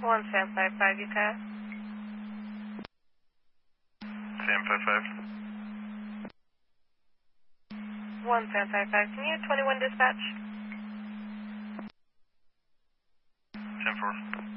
1755, you pass. Sam 55. 1755, can you 21 dispatch? 10-4.